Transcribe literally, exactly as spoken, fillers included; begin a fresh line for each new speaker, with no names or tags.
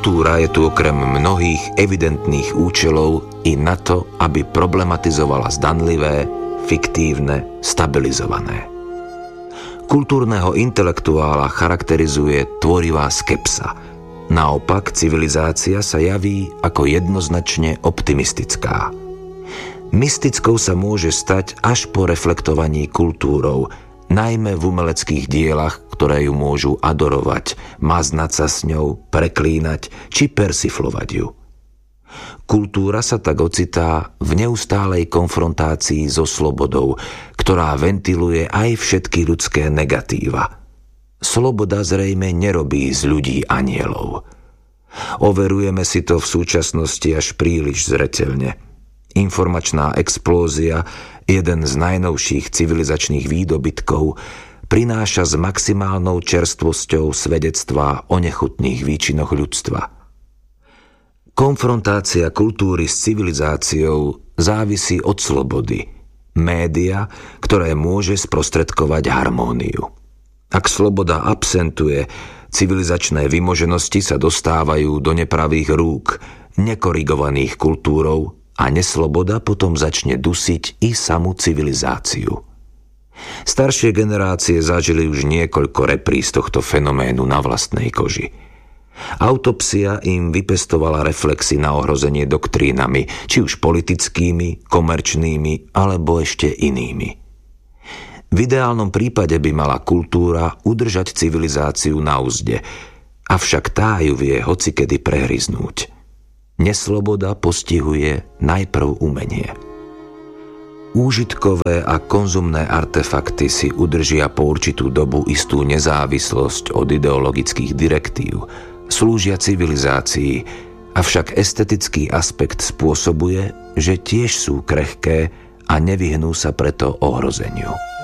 Kultúra je tu okrem mnohých evidentných účelov i na to, aby problematizovala zdanlivé, fiktívne, stabilizované. Kultúrneho intelektuála charakterizuje tvorivá skepsa. Naopak, civilizácia sa javí ako jednoznačne optimistická. Mystickou sa môže stať až po reflektovaní kultúrou, najmä v umeleckých dielach, ktoré ju môžu adorovať, maznať sa s ňou, preklínať či persiflovať ju. Kultúra sa tak ocitá v neustálej konfrontácii so slobodou, ktorá ventiluje aj všetky ľudské negatíva. Sloboda zrejme nerobí z ľudí anielov. Overujeme si to v súčasnosti až príliš zreteľne. Informačná explózia, jeden z najnovších civilizačných výdobytkov, prináša s maximálnou čerstvosťou svedectvá o nechutných výčinoch ľudstva. Konfrontácia kultúry s civilizáciou závisí od slobody, média, ktoré môže sprostredkovať harmóniu. Ak sloboda absentuje, civilizačné vymoženosti sa dostávajú do nepravých rúk, nekorigovaných kultúrou, a nesloboda potom začne dusiť i samú civilizáciu. Staršie generácie zažili už niekoľko repríz tohto fenoménu na vlastnej koži. Autopsia im vypestovala reflexy na ohrozenie doktrínami, či už politickými, komerčnými, alebo ešte inými. V ideálnom prípade by mala kultúra udržať civilizáciu na uzde, avšak tá ju vie hocikedy prehryznúť. Nesloboda postihuje najprv umenie. Úžitkové a konzumné artefakty si udržia po určitú dobu istú nezávislosť od ideologických direktív, slúžia civilizácii, avšak estetický aspekt spôsobuje, že tiež sú krehké a nevyhnú sa preto ohrozeniu.